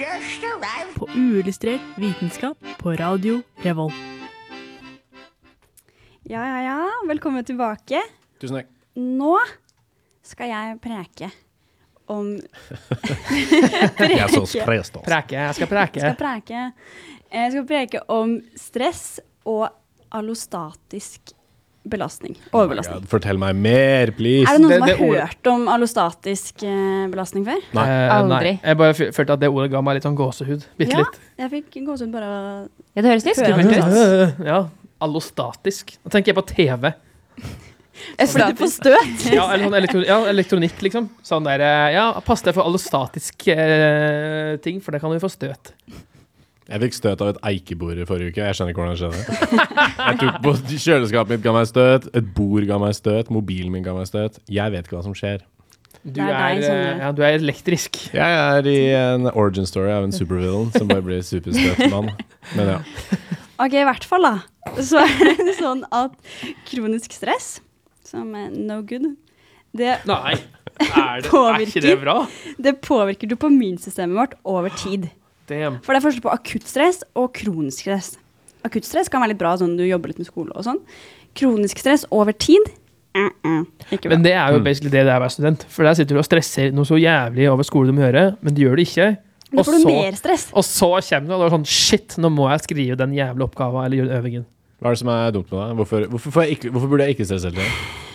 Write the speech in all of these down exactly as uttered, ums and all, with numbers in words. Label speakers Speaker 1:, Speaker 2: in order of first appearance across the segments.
Speaker 1: På uillustrert vitenskap på Radio Revolt.
Speaker 2: Ja, ja, ja. Velkommen tilbake.
Speaker 3: Tusen takk.
Speaker 2: Nå skal jeg preke om...
Speaker 3: preke. Jeg er så sprest, altså.
Speaker 4: Preke, jeg skal preke.
Speaker 2: Jeg skal preke. Jeg skal preke om stress og allostatisk belastning. Overbelastning.
Speaker 3: Oh Fortell meg mer, please.
Speaker 2: Er det noen
Speaker 4: Det-
Speaker 2: som har
Speaker 4: det ordet-
Speaker 2: hørt om allostatisk eh, belastning før?
Speaker 3: Nei.
Speaker 4: Eh,
Speaker 5: Aldri.
Speaker 4: Nei. Jeg bare f- følte at det ordet ga meg litt sånn gåsehud. Bitte
Speaker 2: Ja,
Speaker 4: litt.
Speaker 2: jeg fikk gåsehud bare å...
Speaker 5: Ja, det høres litt
Speaker 2: Hører
Speaker 5: skummelt
Speaker 2: du?
Speaker 5: ut.
Speaker 4: Ja, allostatisk. Da tenker jeg på T V.
Speaker 2: Fordi du får støt.
Speaker 4: Ja, eller sånn elektro ja, elektronikk, liksom. Sånn der, eh, ja, pass deg for allostatisk eh, ting, for det kan du få støt.
Speaker 3: Jeg fikk støt av et eikebord i forrige uke. Jeg skjønner ikke hvordan det skjedde. Jeg tok på kjøleskapet mitt ga meg støt, et bord ga meg støt, mobilen min ga meg støt. Jeg vet ikke hva som skjer.
Speaker 4: Du
Speaker 2: Det er
Speaker 4: er,
Speaker 2: deg, Sondre.
Speaker 4: eh, ja, du er elektrisk.
Speaker 3: Jeg er i en origin story av en supervillain som bare blir superstøtmann. Men ja.
Speaker 2: Ok, i hvert fall da. Så er det sånn at kronisk stress, som er no good, det,
Speaker 4: Nei, er, det, er
Speaker 2: Påvirker.
Speaker 4: ikke det bra?
Speaker 2: det påvirker dopaminsystemet vårt over tid.
Speaker 4: Damn.
Speaker 2: For det er forskjell på akutt stress og kronisk stress. Akutt stress kan være litt bra, sånn du jobber litt med skole og sånn. Kronisk stress over tid, uh -uh, ikke bra.
Speaker 4: Men det er jo
Speaker 3: Mm.
Speaker 4: basically det det er å være student. For der sitter du og stresser noe så jævlig over skole du må gjøre, men du gjør det ikke.
Speaker 2: Da
Speaker 4: Og
Speaker 2: får du
Speaker 4: så,
Speaker 2: mer stress.
Speaker 4: og så kommer du og det er sånn, shit, nå må jeg skrive den jævla oppgaven eller gjøre den øvingen.
Speaker 3: Hva er det som er dumt med det? Hvorfor, hvorfor, får jeg ikke, hvorfor burde jeg ikke stresse hele tiden?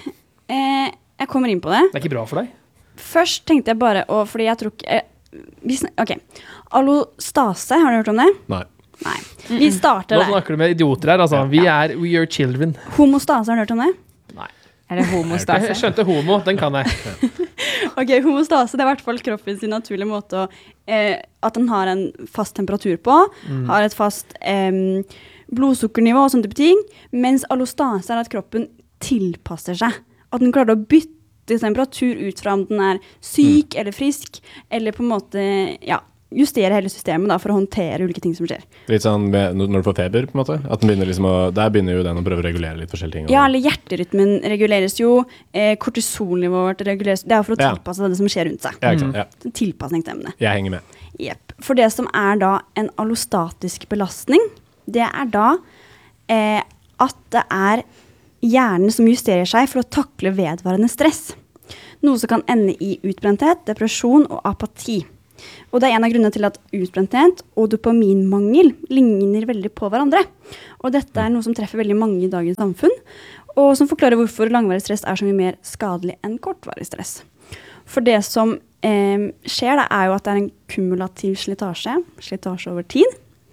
Speaker 2: Eh, jeg kommer inn på det.
Speaker 4: Det er ikke bra for deg.
Speaker 2: Først tenkte jeg bare, og fordi jeg tror ikke... Eh, vi snak, ok, allostase, har du hørt om det?
Speaker 3: Nei.
Speaker 2: Nei. Vi starter
Speaker 4: Nå
Speaker 2: der.
Speaker 4: snakker du med idioter her, altså. Vi er, we are children.
Speaker 2: Homostase, har du hørt om det?
Speaker 5: Er det
Speaker 4: Jeg
Speaker 5: homostase?
Speaker 4: skjønte homo, den kan jeg.
Speaker 2: Ok, homostase, det er i hvert fall kroppen sin naturlige måte å, eh, at den har en fast temperatur på, har et fast eh, blodsukkernivå og sånne type ting, mens allostase er at kroppen tilpasser seg. At den klarer å bytte temperatur ut fra om den er syk eller frisk, eller på en måte, ja, justere hele systemet da, for å håndtere ulike ting som skjer.
Speaker 3: Litt sånn med, når du får feber, på en måte. At den begynner liksom å, der begynner jo den å prøve å regulere litt forskjellige ting.
Speaker 2: Ja, eller hjerterytmen reguleres jo, eh, kortisolnivået vårt reguleres, det er jo for å
Speaker 3: Ja.
Speaker 2: tilpasse det som skjer rundt seg.
Speaker 3: Ja, ikke sant? Ja.
Speaker 2: Tilpasningsemne.
Speaker 3: Jeg henger med.
Speaker 2: Jepp. For det som er da en allostatisk belastning, det er da eh, at det er hjernen som justerer seg for å takle vedvarende stress. Noe som kan ende i utbrenthet, depresjon og apati. Og det er en av grunnene til at utbrenthet og dopaminmangel ligner veldig på hverandre. Og dette er noe som treffer veldig mange i dagens samfunn, og som forklarer hvorfor langvarig stress er så mye mer skadelig enn kortvarig stress. For det som eh, skjer da, er jo at det er en kumulativ slitasje, slitasje over tid,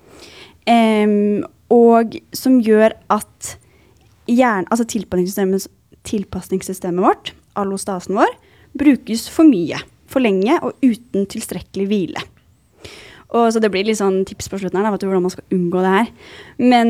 Speaker 2: eh, og som gjør at hjern, altså tilpasningssystemet, tilpasningssystemet vårt, allostasen vår, brukes for mye, for lenge og uten tilstrekkelig hvile. Og så det blir litt sånn tips på slutten her, da, vet du hvordan man skal unngå det her. Men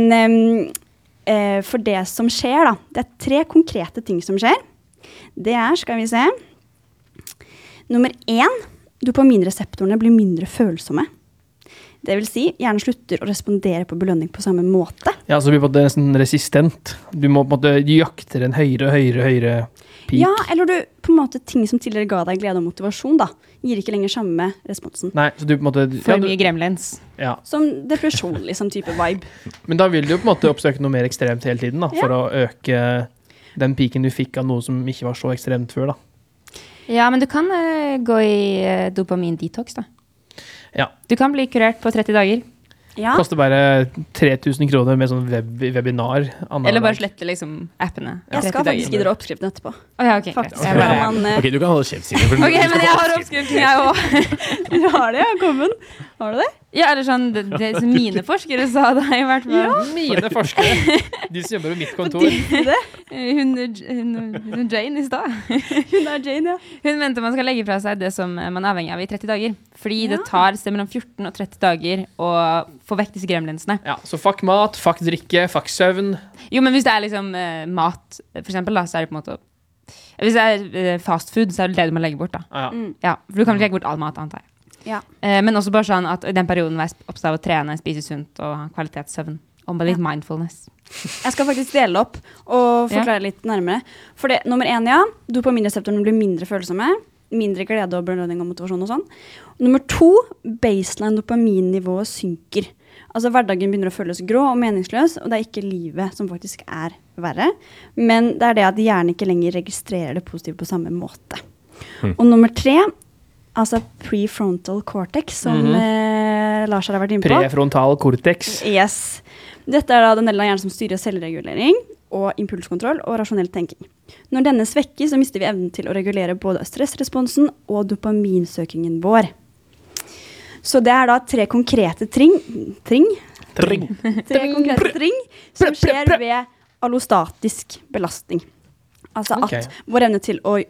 Speaker 2: eh, for det som skjer da, det er tre konkrete ting som skjer. Det er, skal vi se, nummer én, dopaminreseptorene blir mindre følsomme. Det vil si, hjernen slutter å respondere på belønning på samme måte.
Speaker 4: Ja, så blir det på en måte nesten resistent. Du må på en måte jakte en høyere, høyere, høyere peak.
Speaker 2: Ja, eller du, på en måte ting som tidligere ga deg glede og motivasjon da, gir ikke lenger samme responsen.
Speaker 4: Nei, så du på en måte...
Speaker 5: For
Speaker 4: ja, du,
Speaker 5: mye gremlins.
Speaker 4: ja.
Speaker 2: Som depresjon, liksom, type vibe.
Speaker 4: Men da vil du jo på en måte oppsøke noe mer ekstremt hele tiden, da,
Speaker 2: Ja.
Speaker 4: for å øke den peaken du fikk av noe som ikke var så ekstremt før, da.
Speaker 5: Ja, men du kan eh, gå i uh, dopamin-detox, da.
Speaker 4: Ja.
Speaker 5: Du kan bli kurert på tretti dager.
Speaker 2: Ja,
Speaker 4: Koster bare tre tusen kroner med sånn web webinar. annenhver
Speaker 5: Eller bare
Speaker 4: dag.
Speaker 5: slette liksom appene.
Speaker 2: jeg skal faktisk gidde oppskriften etterpå.
Speaker 5: Å ja, ok. greit.
Speaker 2: Faktisk.
Speaker 5: Jeg bare,
Speaker 2: Kan man, eh,
Speaker 3: Ok, du kan holde kjeft, Silje. for du-
Speaker 5: ok,
Speaker 3: du skal
Speaker 5: men
Speaker 3: få
Speaker 5: jeg har
Speaker 3: oppskrift.
Speaker 5: oppskriften, jeg også.
Speaker 2: Du har det, ja, kommen. Har du det?
Speaker 5: Ja, eller sånn, det, det som mine forskere sa da, i hvert fall.
Speaker 4: Mine forskere, de som jobber på mitt kontor.
Speaker 2: det?
Speaker 5: Eh, Hun, hun, hun Jane i stad.
Speaker 2: Hun er Jane, ja.
Speaker 5: Hun mente man skal legge fra seg det som man er avhengig av i tretti dager. Fordi
Speaker 2: Ja.
Speaker 5: det tar sted mellom fjorten og tretti dager å få vekk disse gremlinsene.
Speaker 4: Ja, så fuck mat, fuck drikke, fuck søvn.
Speaker 5: Jo, men hvis det er liksom eh, mat, for eksempel, da, så er det på en måte hvis det er eh, fast food, så er det det du må legge bort, da.
Speaker 4: Ah, ja.
Speaker 2: Mm.
Speaker 5: Ja, for du kan ikke legge bort all mat, antar jeg.
Speaker 2: Ja.
Speaker 5: Eh, men også bare sånn at i den perioden var jeg opptatt av å trene, spise sunt og ha kvalitetssøvn. Og med litt
Speaker 2: Ja.
Speaker 5: mindfulness.
Speaker 2: Jeg skal faktisk dele opp og forklare litt nærmere. For det, nummer én, ja, dopaminreseptorene blir mindre følsomme. mindre glede og belønning og motivasjon og sånn. Nummer to, baseline dopaminnivået synker. Altså hverdagen begynner å føles grå og meningsløs, og det er ikke livet som faktisk er verre, men det er det at hjernen ikke lenger registrerer det positive på samme måte. Mm. Og nummer tre, altså prefrontal cortex, som mm-hmm. eh, Lars har vært inne på.
Speaker 4: Prefrontal cortex.
Speaker 2: Yes. Dette er da den delen av hjernen som styrer selvregulering og impulskontroll og rasjonell tenking. Når denne svekkes, så mister vi evnen til å regulere både stressresponsen og dopaminsøkingen vår. Så det er da tre konkrete tring, tring,
Speaker 4: tring.
Speaker 2: tre konkrete tring som skjer ved allostatisk belastning. Altså okay. at vår evne til å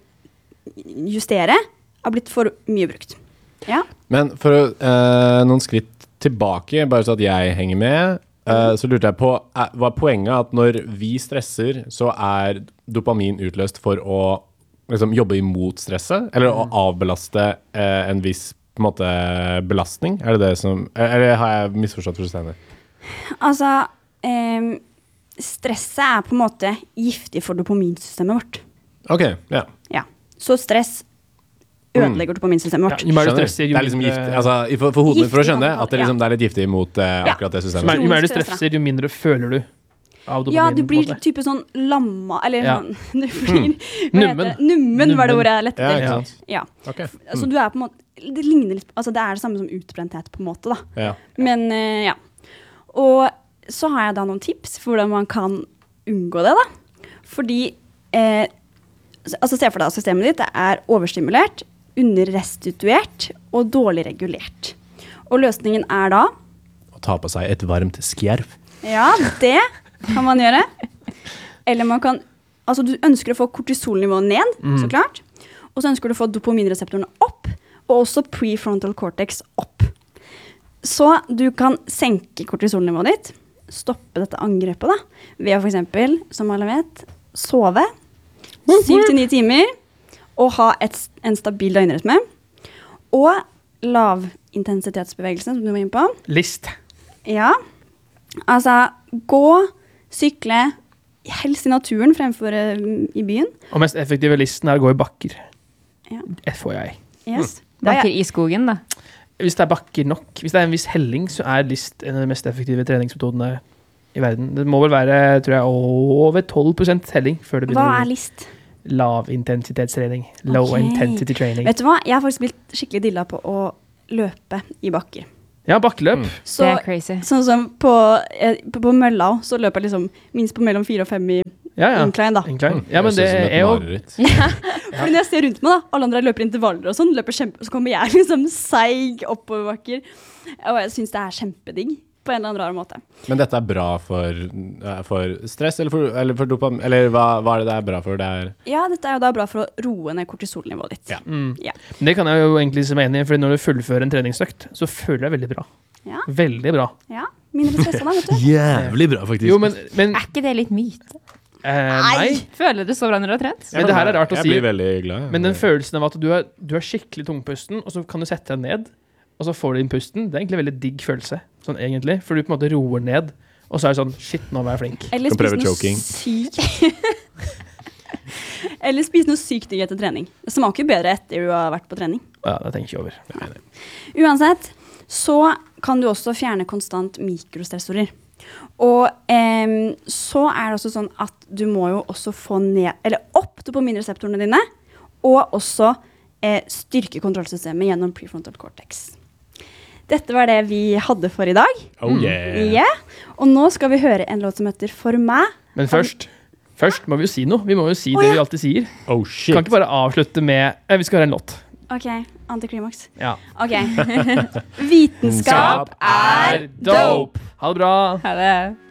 Speaker 2: justere har blitt for mye brukt. Ja.
Speaker 3: Men for uh, noen skritt tilbake, bare så at jeg henger med, uh, så lurte jeg på, uh, var poenget at når vi stresser, så er dopamin utløst for å liksom, jobbe imot stresset, eller å avbelaste uh, en viss på en måte belastning? Er det det som, eller har jeg misforstått fullstendig?
Speaker 2: Altså, eh, stresset er på en måte giftig for dopaminsystemet vårt.
Speaker 3: Ok, ja.
Speaker 2: Ja, så stress ødelegger mm. dopaminsystemet vårt.
Speaker 4: Ja, det, det er liksom
Speaker 3: giftig, altså for, for hodet mitt for å skjønne at det, liksom, det er litt giftig mot uh, akkurat det systemet.
Speaker 4: Jo mer du stresser, jo mindre føler du av dopamin.
Speaker 2: Ja, du blir type sånn lamma, eller
Speaker 4: ja.
Speaker 2: sånn, du blir,
Speaker 4: mm. nummen.
Speaker 2: Nummen var det ordet jeg lette.
Speaker 3: Ja, ikke sant?
Speaker 2: Ja.
Speaker 3: Okay. Mm.
Speaker 2: Så du er på en måte, det ligner litt, altså det er det samme som utbrenthet på en måte da.
Speaker 3: Ja.
Speaker 2: Men uh, ja. Og så har jeg da noen tips for hvordan man kan unngå det da. Fordi, eh, altså se for deg at systemet ditt er overstimulert, underrestituert og dårlig regulert. Og løsningen er da
Speaker 3: å ta på seg et varmt skjerf.
Speaker 2: Ja, det kan man gjøre. Eller man kan, altså du ønsker å få kortisolnivået ned, mm. så klart. Og så ønsker du å få dopaminreseptorene opp, og også prefrontal cortex opp. Så du kan senke kortisolnivået ditt, stoppe dette angrepet da, ved å for eksempel, som alle vet, sove syv til ni timer, og ha et, en stabil døgnrytme, og lavintensitetsbevegelse, som du var inne på.
Speaker 4: List.
Speaker 2: Ja, altså gå, sykle, helst i naturen fremfor uh, i byen.
Speaker 4: Og mest effektive listen er å gå i bakker.
Speaker 2: Ja.
Speaker 4: F O I.
Speaker 2: Yes.
Speaker 5: Bakker i skogen da?
Speaker 4: Hvis det er bakker nok, hvis det er en viss helling, så er list en av de mest effektive treningsmetodene i verden. Det må vel være, tror jeg, over tolv prosent helling før det begynner.
Speaker 2: Hva er list?
Speaker 4: Lav-intensitetstrening. Low okay. intensity training.
Speaker 2: Vet du hva? Jeg har faktisk blitt skikkelig dilla på å løpe i bakker.
Speaker 4: Ja, bakkeløp.
Speaker 5: Mm. Så, det er crazy.
Speaker 2: Sånn som på, på, på Møllau, så løper jeg liksom minst på mellom fire og fem i
Speaker 4: ja, ja.
Speaker 2: incline da.
Speaker 4: Incline. Ja, men det, det er jo...
Speaker 2: Ja. Fordi når jeg ser rundt meg da, alle andre løper intervaller og sånn, løper kjempe, så kommer jeg liksom seig oppover bakker. Og jeg synes det er kjempedigg på en eller annen rar måte.
Speaker 3: Men dette er bra for, for stress, eller for, eller for dopam, eller hva, hva er det det er bra for? Det er...
Speaker 2: Ja, dette er jo da bra for å roe ned kortisolnivået ditt.
Speaker 3: Ja.
Speaker 4: Mm. Ja. Det kan jeg jo egentlig se meg enig i, for når du fullfører en treningsøkt, så føler jeg veldig bra.
Speaker 2: Ja.
Speaker 4: Veldig bra.
Speaker 2: Ja, mindre stresset da, vet du.
Speaker 3: Jævlig bra, faktisk.
Speaker 4: Jo, men, men...
Speaker 5: Er ikke det litt myte?
Speaker 4: Eh, nei.
Speaker 5: Føler du så bra når du har trent?
Speaker 4: Men det her er rart å
Speaker 3: jeg
Speaker 4: si.
Speaker 3: Jeg blir veldig glad.
Speaker 4: Men den følelsen av at du er, du er skikkelig tungpusten, og så kan du sette deg ned, og så får du inn pusten, det er egentlig en veldig digg følelse, sånn egentlig, for du på en måte roer ned, og så er det sånn, shit, nå var jeg flink.
Speaker 2: Eller spise noe sykt. Eller spise noe sykt digg etter trening. Det smaker bedre etter du har vært på trening.
Speaker 4: Ja, det tenker jeg over. Ja.
Speaker 2: Uansett, så kan du også fjerne konstant mikrostressorer. Og eh, så er det også sånn at du må jo også få ned, eller opp dopaminreseptorene dine, og også eh, styrke kontrollsystemet gjennom prefrontal cortex. Dette var det vi hadde for i dag.
Speaker 3: Oh yeah.
Speaker 2: Yeah. Og nå skal vi høre en låt som heter For meg.
Speaker 4: Men først, først må vi jo si noe. Vi må jo si
Speaker 2: oh,
Speaker 4: det
Speaker 2: ja.
Speaker 4: vi alltid sier.
Speaker 3: Oh shit.
Speaker 4: Kan ikke bare avslutte med, eh, vi skal høre en låt.
Speaker 2: Ok, antiklimaks.
Speaker 4: Ja.
Speaker 2: Ok. Vitenskap er dope.
Speaker 4: Ha det bra.
Speaker 5: Ha det.